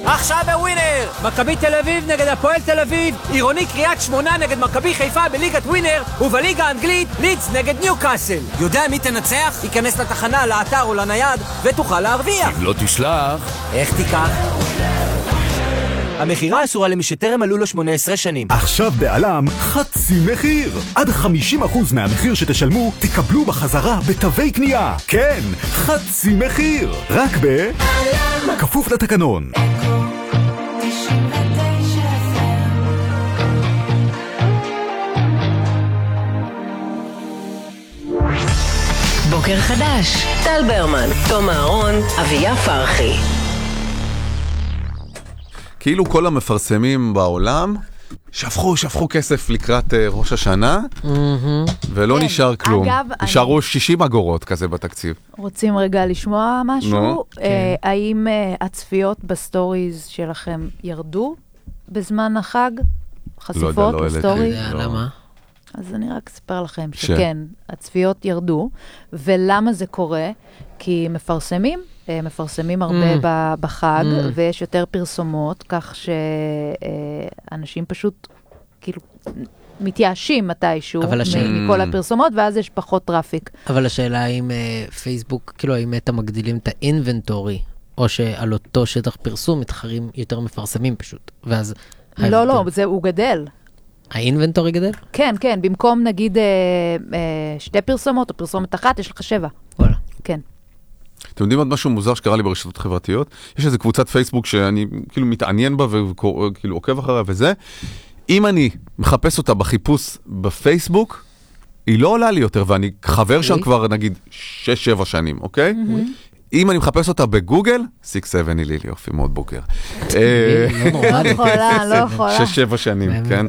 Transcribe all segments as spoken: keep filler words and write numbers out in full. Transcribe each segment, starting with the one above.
עכשיו בווינר! מכבי תל אביב נגד הפועל תל אביב, עירוני קריית שמונה נגד מכבי חיפה בליגת ווינר, ובליגה האנגלית לידס נגד ניוקאסל. יודע מי תנצח? ייכנס לתחנה, לאתר או לנייד ותוכל להרוויח. אם לא תשלח, איך תיקח? המחירה אסורה למי שטרם מלאו לו שמונה עשרה שנים. עכשיו בעלם חצי מחיר. עד חמישים אחוז מהמחיר שתשלמו תקבלו בחזרה בתווי קנייה. כן, חצי מחיר. רק ב... כפוף לתקנון. בוקר חדש, טל ברמן, תום אהרון, אביה פרחי. כאילו כל המפרסמים בעולם שפכו, שפכו כסף לקראת uh, ראש השנה, mm-hmm. ולא כן. נשאר כלום. אגב, נשארו אני... שישים אגורות כזה בתקציב. רוצים רגע לשמוע משהו? No. Uh, כן. האם uh, הצפיות בסטוריז שלכם ירדו בזמן החג? חשיפות לא יודע, לא לסטורי? לא. למה? אז אני רק אספר לכם שכן, ש... הצפיות ירדו, ולמה זה קורה? כי מפרסמים, מפרסמים הרבה mm. בחג, mm. ויש יותר פרסומות, כך שאנשים פשוט כאילו מתייאשים מתישהו השאלה... מכל הפרסומות, ואז יש פחות טראפיק. אבל השאלה האם פייסבוק, כאילו האם אתם מגדילים את האינבנטורי, או שעל אותו שטח פרסום מתחרים יותר מפרסמים פשוט, ואז... לא, לא, זה, הוא גדל. האינבנטורי גדל? כן, כן, במקום נגיד אה, אה, שתי פרסומות או פרסומת אחת, יש לך שבע. וואלה. כן. אתם יודעים עוד משהו מוזר שקרה לי ברשתות חברתיות? יש איזו קבוצת פייסבוק שאני כאילו מתעניין בה וכאילו עוקב אחריה וזה. אם אני מחפש אותה בחיפוש בפייסבוק, היא לא עולה לי יותר, ואני חבר שם כבר נגיד שש שבע שנים, אוקיי? אם אני מחפש אותה בגוגל, שש שבע לי לי, יופי, מאוד בוקר. לא יכולה, לא יכולה. שש שבע שנים, כן?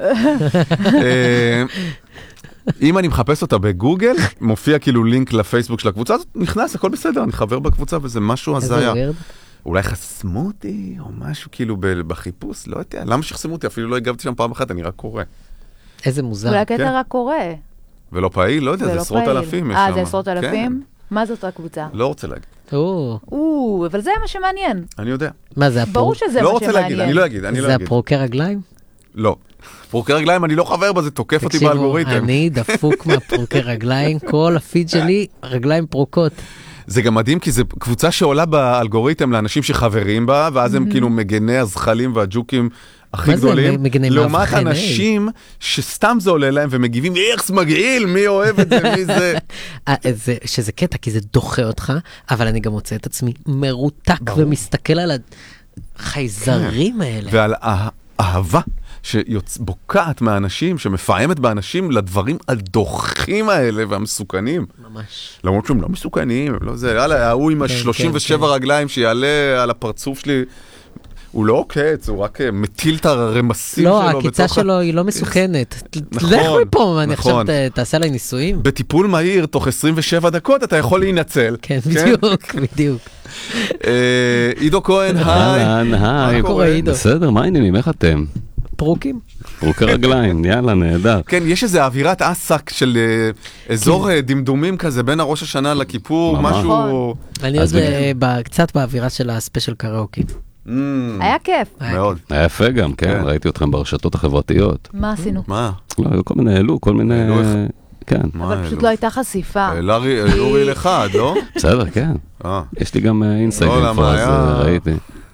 אם אני מחפש אותה בגוגל, מופיע כאילו לינק לפייסבוק של הקבוצה הזאת, נכנס, הכל בסדר, אני חבר בקבוצה, וזה משהו הזיה. אולי חסמו אותי, או משהו כאילו בחיפוש, לא יודע. למה שחסמו אותי? אפילו לא הגבתי שם פעם אחת, אני רק קורא. איזה מוזר. אולי הקטע רק קורא. ולא פעיל, לא יודע, זה עשרות אלפים. אה, זה עשרות אלפים? מה זאת הקבוצה? לא רוצה להגיד. או, אבל זה מה שמעניין. אני יודע. מה זה? ברור שזה מה שמעניין. לא רוצה להגיד, אני לא אגיד, אני לא אגיד. זה הפרוקי רגליים? לא. פרוקי רגליים, אני לא חבר בזה, תוקף אותי באלגוריתם. אני דפוק מהפרוקי רגליים, כל הפיד שלי, רגליים פרוקות. זה גם מדהים, כי זו קבוצה שעולה באלגוריתם לאנשים שחברים בה, ואז הם כאילו מגני הזחלים והג'וקים הכי גדולים. לעומת אנשים שסתם זה עולה להם ומגיבים, איך מגעיל, מי אוהב את זה, מי זה. שזה קטע, כי זה דוחה אותך, אבל אני גם מוצא את עצמי מרותק ומסתכל על החייזרים האלה. ועל האהבה שבוקעת מהאנשים, שמפעמת באנשים לדברים הדוחים האלה והמסוכנים. ממש. למרות שהם לא מסוכנים, לא זה, יאללה, הוא עם ה-שלושים ושבע רגליים שיעלה על הפרצוף שלי, הוא לא עוקץ, הוא רק מטיל את הרמסים שלו. לא, הקיצה שלו היא לא מסוכנת. לך מפה, אני עכשיו תעשה לה ניסויים. בטיפול מהיר, תוך עשרים ושבע דקות, אתה יכול להינצל. כן, בדיוק, בדיוק. עידו כהן, היי. היי, בסדר, מה העניינים, איך אתם? פרוקים. פרוקי רגליים, יאללה, נהדר. כן, יש איזה אווירת עסק של אזור דמדומים כזה, בין הראש השנה לכיפור, משהו... אני עוד קצת באווירה של הספיישל קראוקי. היה כיף. מאוד. היה יפה גם, כן, ראיתי אתכם ברשתות החברתיות. מה עשינו? מה? לא, היו כל מיני, העלו, כל מיני... כן. אבל פשוט לא הייתה חשיפה. העלו ריל אחד, לא? בסדר, כן. יש לי גם אינסטגרם, אז ראיתי.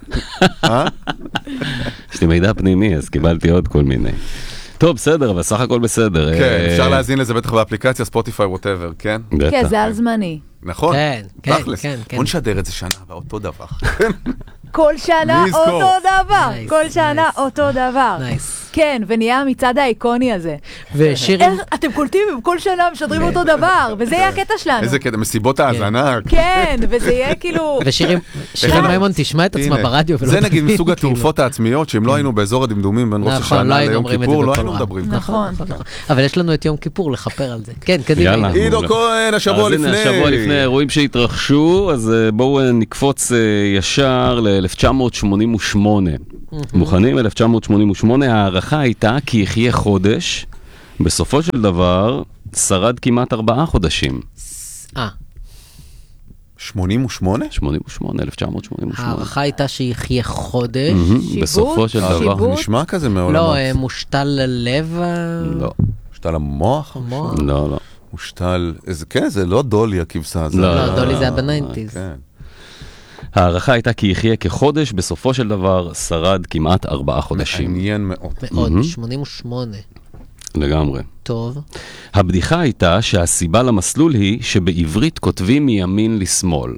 יש לי מידע פנימי, אז קיבלתי עוד כל מיני. טוב, בסדר, אבל סך הכל בסדר. כן, אפשר להזין לזה בטח באפליקציה, ספוטיפיי, whatever, כן? כן, זה על זמני. נכון? כן, כן, כן. בוא נשדר את זה שנה, ואותו דבר. כל שנה אותו דבר. כל שנה אותו דבר. כן, ונהיה המצעד האיקוני הזה. ושירים... אתם קולטים, כל שנה משדרים אותו דבר, וזה יהיה הקטע שלנו. איזה קטע, מסיבות האזנה. כן, וזה יהיה כאילו... ושירים... שירים מימון תשמע את עצמה ברדיו. זה נגיד מסוג התעופות העצמיות, שאם לא היינו באזור הדמדומים בין ראש השנה ליום כיפור, לא היינו מדברים. נכון. אבל יש לנו את יום כיפור לכפר על זה. כן, קדימה. עידו כהן, השבוע לפני. השבוע לפני אירועים שהתרחשו, אז בואו נקפוץ ישר ל-אלף תשע מאות שמונים ושמונה. מוכנים? אלף תשע מאות שמונים ושמונה, הערכה הייתה כי יחיה חודש, בסופו של דבר שרד כמעט ארבעה חודשים. אה. שמונים ושמונה? שמונים ושמונה, אלף תשע מאות שמונים ושמונה. הערכה הייתה שיחיה חודש. מהמם, בסופו של דבר. שיבוט? נשמע כזה מעולמות. לא, אה, מושתל ללב. ה- לא, מושתל המוח? המוח. לא, לא. מושתל, איזה, כן, זה לא דולי הכבשה. הזה. לא, לא, דולי זה היה בניינטיז. כן. הערכה הייתה כי יחיה כחודש, בסופו של דבר שרד כמעט ארבעה חודשים. מעניין מאוד. מאוד, ב-שמונים ושמונה. לגמרי. טוב. הבדיחה הייתה שהסיבה למסלול היא שבעברית כותבים מימין לשמאל.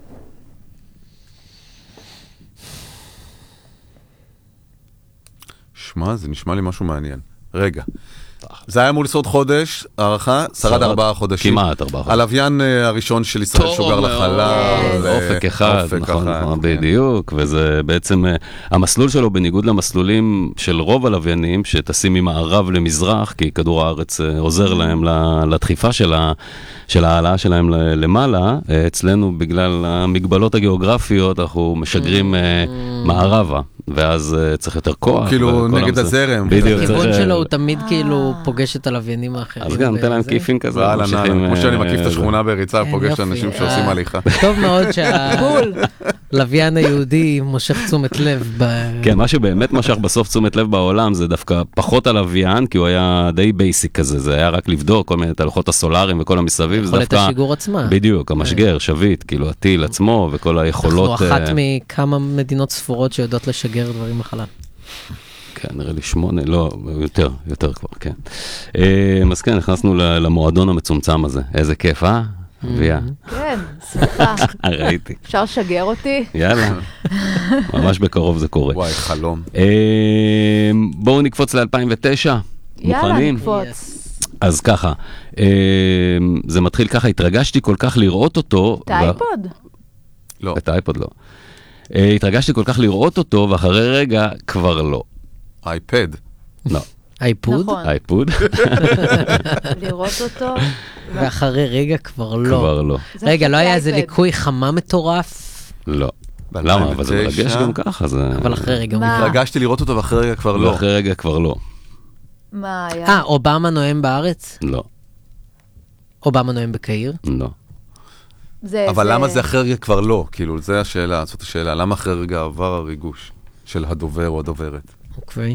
שמע, זה נשמע לי משהו מעניין. רגע. זה היה אמור לשרוד חודש, הערכה, שרד שרד ארבעה חודשים. כמעט ארבעה חודשים. הלוויין אה, הראשון של ישראל טוב שוגר מאוד. לחלל. אה, אופק אחד, אופק נכון, אחד, נכון, כן. בדיוק, וזה בעצם, אה, המסלול שלו בניגוד למסלולים של רוב הלוויינים, שטסים ממערב למזרח, כי כדור הארץ אה, עוזר להם ל- לדחיפה של ה- של העלאה שלהם ל- למעלה, אה, אצלנו בגלל המגבלות הגיאוגרפיות, אנחנו משגרים אה, מערבה, ואז אה, צריך יותר כוח. כאילו וכל נגד המסלול- הזרם. בדיוק. הכיוון צריך, שלו אה, הוא תמיד כאילו פוגש את הלוויינים האחרים. אז גם נותן להם וזה. כיפים כזה. ואללה, ממשיכים, נאללה, כמו שאני אה, מקיף את זה. השכונה בריצה, כן, פוגש יופי. אנשים שעושים אה, הליכה. טוב מאוד שהלוויין היהודי מושך תשומת לב. ב- כן, מה שבאמת משך בסוף תשומת לב בעולם זה דווקא פחות הלוויין, כי הוא היה די בייסיק כזה, זה היה רק לבדוק כל מיני תהלוכות הסולאריים וכל המסביב, זה יכולת דווקא... השיגור עצמה. בדיוק, המשגר, שביט, כאילו הטיל עצמו וכל היכולות... אנחנו אחת אה, מכמה מדינות ספורות שיודעות לשגר דברים לחלל. כן, נראה לי שמונה, לא, יותר, יותר כבר, כן. אה, אז כן, נכנסנו ל- למועדון המצומצם הזה, איזה כיף, אה? אביה, כן, שמחה. ראיתי. אפשר לשגר אותי? יאללה, ממש בקרוב זה קורה. וואי, חלום. אה, בואו נקפוץ ל-אלפיים ותשע, יאללה, מוכנים? נקפוץ. אז ככה, אה, זה מתחיל ככה, התרגשתי כל כך לראות אותו. את האייפוד? לא. את האייפוד לא. אה, התרגשתי כל כך לראות אותו, ואחרי רגע כבר לא. אייפד. לא, אייפוד, נכון. אייפוד לראות אותו. ואחרי רגע כבר לא. כבר לא. זה רגע, לא היה איזה אייפד. ליקוי חמה מטורף, לא. ב-אלפיים ותשע. למה? אבל זה מרגש גם ככה, זה... אבל אחרי רגע הוא מה? נגמר. התרגשתי לראות אותו ואחרי רגע כבר לא. ואחרי רגע כבר לא. מה היה? אה, אובמה נואם בארץ? לא, אובמה נואם בקהיר? לא. זה- אבל למה זה אחרי רגע כבר לא? כאילו, זה השאלה, זאת השאלה. למה אחרי רגע עבר הריגוש של הדובר או הדוברת? אוקיי.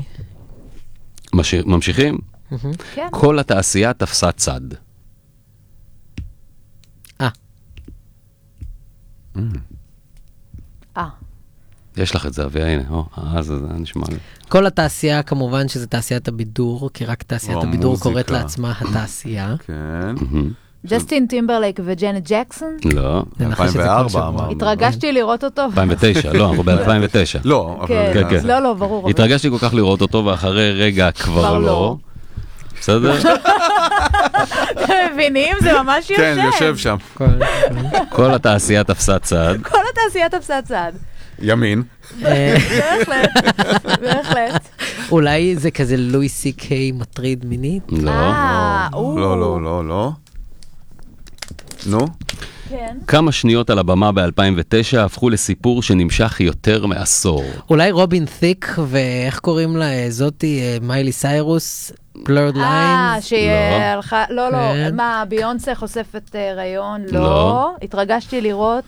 מש- ממשיכים? כן. כל התעשייה תפסה צד. אה, אה, יש לך את זה, אביה, הנה, או, אה, זה זה נשמע לי. כל התעשייה כמובן שזה תעשיית הבידור, כי רק תעשיית או, הבידור המוזיקה. קוראת לעצמה התעשייה. כן. ג'סטין טימברלייק וג'נט ג'קסון? לא, זה נחש שזה אלפיים וארבע כל שבוע. אמרנו. התרגשתי לראות אותו. אלפיים ותשע, לא, אנחנו ב-אלפיים ותשע. לא, אבל... כן, כן, כן. לא, לא, ברור. אבל- התרגשתי כל כך לראות אותו, ואחרי רגע כבר כבר לא. לא. בסדר? אתם מבינים? זה ממש יושב. כן, יושב שם. כל התעשייה תפסה צד. כל התעשייה תפסה צד. ימין. אה, בהחלט, בהחלט. אולי זה כזה לואי סי קיי מטריד מינית? לא. אה, או. לא, לא, לא, לא. נו? כן. כמה שניות על הבמה ב-אלפיים ותשע הפכו לסיפור שנמשך יותר מעשור. אולי רובין תיק, ואיך קוראים לה זאתי, אה, מיילי סיירוס, בלרד אה, ליינס? שהיא לא. הלכה, לא, לא, כן. מה, ביונסה חושפת הריון? לא. לא. התרגשתי לראות.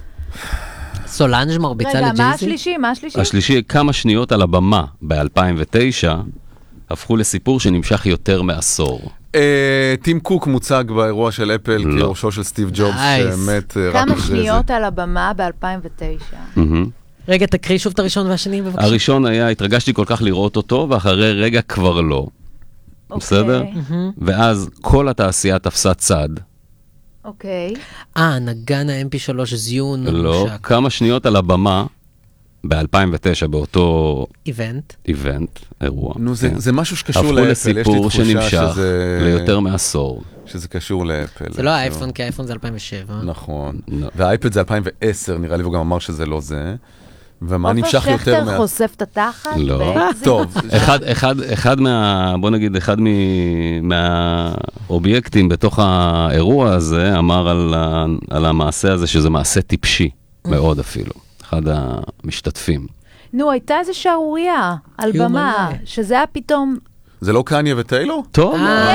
סולנג' מרביצה רגע, מה לג'ייזי? השלישי? מה השלישי? השלישי, כמה שניות על הבמה ב-אלפיים ותשע הפכו לסיפור שנמשך יותר מעשור. אה, טים קוק מוצג באירוע של אפל לא. כראשו של סטיב ג'ובס, Nice. שמת אה, רק כמה אחרי זה. שניות על הבמה ב-אלפיים ותשע? מהמם. רגע, תקריא שוב את הראשון והשני בבקשה. הראשון היה, התרגשתי כל כך לראות אותו, ואחרי רגע כבר לא. בסדר? אוקיי, ואז כל התעשייה תפסה צד. אוקיי. אה, נגן ה-אם פי שלוש זיון. לא. כמה שניות על הבמה ב-אלפיים ותשע באותו איבנט. איבנט, אירוע. נו, זה, כן. זה משהו שקשור הפכו לאפל, יש לי לסיפור תחושה שנמשך שזה... ליותר מעשור. שזה קשור לאפל. זה לא איכשהו. האייפון, כי האייפון זה אלפיים ושבע. נכון. לא. והאייפד זה אלפיים ועשר, נראה לי, והוא גם אמר שזה לא זה. ומה נמשך יותר עופר שכטר מה... חושף את התחת? לא. באקזיט? טוב, אחד, אחד, אחד מה, בוא נגיד, אחד מ- מהאובייקטים בתוך האירוע הזה אמר על, ה, על המעשה הזה שזה מעשה טיפשי, מאוד אפילו. אחד המשתתפים. נו, הייתה איזה שערוריה על קיום במה, מלא. שזה היה פתאום זה לא קניה וטיילור? טוב.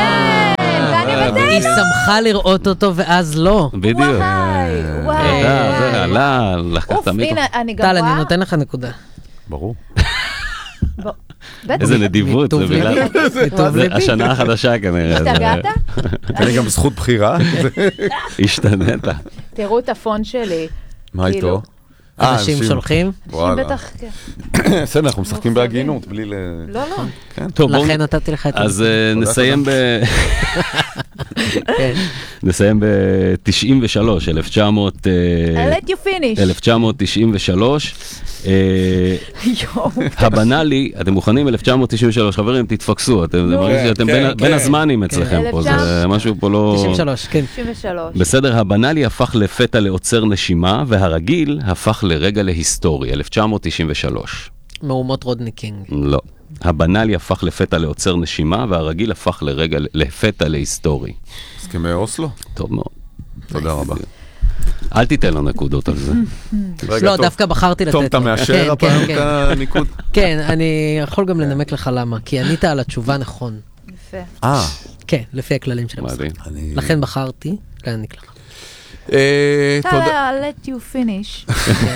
היא שמחה לראות אותו ואז לא. בדיוק. וואי, וואי. זה עלה, לקחת אוף, הנה, אני גם טל, רואה. אני נותן לך נקודה. ברור. איזה נדיבות, זה מטוב בגלל... ליבי. מטוב זה ליבי. השנה החדשה כנראה. השתגעת? תן לי גם זכות בחירה. השתנית. תראו את הפון שלי. מה איתו? אנשים שולחים? וואלה. בטח, כן. בסדר, אנחנו משחקים בהגינות, בלי ל... לא, לא. טוב, בואו... לכן נתתי לך את זה. אז אה, נסיים ב... נסיים ב-תשעים ושלוש, אלף תשע מאות... אה, I'll let you finish. אלף תשע מאות תשעים ושלוש. אה, יואו. הבנאלי, אתם מוכנים? אלף תשע מאות תשעים ושלוש, חברים, תתפקסו, אתם זה מרגיש שאתם כן, בין- כן. בין הזמנים אצלכם פה, זה משהו פה לא... תשעים ושלוש, כן. תשעים ושלוש. בסדר, הבנאלי הפך לפתע לעוצר נשימה, והרגיל הפך לרגע להיסטורי, אלף תשע מאות תשעים ושלוש. מהומות רודני קינג. לא. הבנאלי הפך לפתע לעוצר נשימה, והרגיל הפך לרגע לפתע להיסטורי. הסכמי אוסלו? טוב מאוד. תודה רבה. אל תיתן לו נקודות על זה. רגע, לא, טוב. דווקא בחרתי לתת. תום, אתה לו. מאשר כן, הפעם כן, את כן. הניקוד? כן, אני יכול גם לנמק לך למה, כי ענית על התשובה נכון. יפה. אה, כן, לפי הכללים של המשחק. מדהים. אני... לכן בחרתי להעניק לך. אה, תודה. I'll let you finish.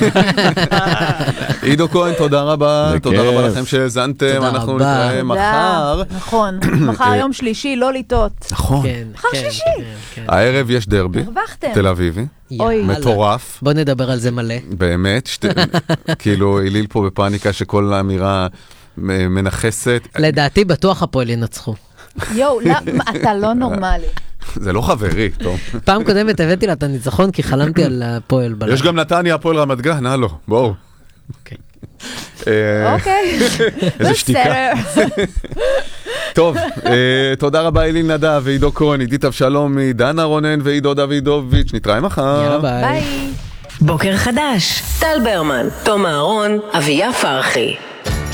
עידו כהן, תודה רבה. בכיף. תודה רבה לכם שהאזנתם. תודה אנחנו רבה. נתראה מחר. תודה. נכון. מחר יום שלישי, לא לטעות. נכון. כן, מחר כן, שישי. כן, כן. הערב יש דרבי. הרווחתם. תל אביבי. אוי. יאללה. מטורף. בוא נדבר על זה מלא. באמת. שתי- כאילו, איליל פה בפאניקה שכל האמירה מ- מנחסת. לדעתי בטוח הפועל ינצחו. יואו, למה? אתה לא נורמלי. זה לא חברי, טוב. פעם קודמת הבאתי לה את הניצחון כי חלמתי על הפועל בלילה. יש גם נתניה, הפועל רמת גן, הלו, בואו. אוקיי. אה, אוקיי. איזה שתיקה. בסדר. טוב, אה, תודה רבה איליל נדב ועידו כהן, עידית אבשלומי, דנה רונן ועידו דוידוביץ', נתראה מחר. יאללה ביי. ביי. בוקר חדש, טל ברמן, תום אהרון, אביה פרחי.